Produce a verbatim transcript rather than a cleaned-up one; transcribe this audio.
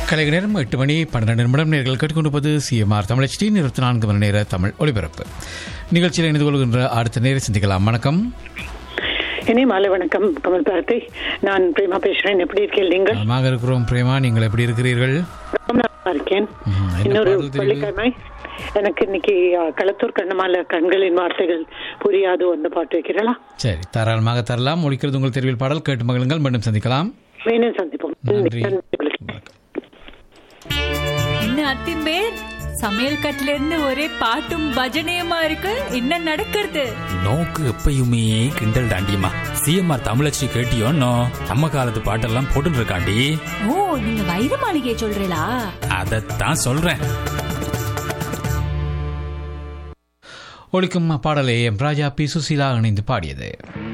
கலைக நேரம் எட்டு மணி பன்னிரண்டு நிமிடம் நேர்கள் கேட்டுக்கொண்டிருப்பது சிஎம்ஆர் தமிழ் டி இருபத்தி நான்கு மணி நேர தமிழ் ஒலிபரப்பு நிகழ்ச்சியில் இணைந்து கொள்கின்ற அடுத்த நேரம் சிந்திக்கலாம். வணக்கம். இனி மாலை வணக்கம் கமல் பாரதி. நான் பிரேமா பேசுறேன். எப்படி இருக்கீங்க? நீங்கள் நலமாக இருக்கிறோம் பிரேமா, நீங்கள் எப்படி இருக்கிறீர்கள்? இருக்கேன். இன்னொரு பள்ளிக்கிழமை எனக்கு இன்னைக்கு களத்தூர் கண்ணமால கண்களின் வார்த்தைகள் புரியாது அந்த பாட்டு வைக்கிறீங்களா? சரி, தாராளமாக தரலாம். ஒழிக்கிறது உங்கள் தெருவில் பாடல் கேட்டு மகிழுங்கள். மீண்டும் சந்திக்கலாம். மீண்டும் சந்திப்போம். என்ன அத்திம்பேர், சமையல் கட்டுல இருந்து ஒரே பாட்டும் பஜனையுமா இருக்கு. என்ன நடக்கிறது? நோக்கு எப்பயுமே கிண்டல் தாண்டியம்மா. சிஎம்ஆர் தமிழச்சி கேட்டியோ நம்ம காலத்து பாட்டெல்லாம் போட்டு இருக்காண்டி. ஓ, நீங்க வைர மாளிகை சொல்றீங்களா? அதத்தான் சொல்றேன். ஒழிக்கும் பாடலை எம் ராஜா பி சுசீலா இணைந்து பாடியது.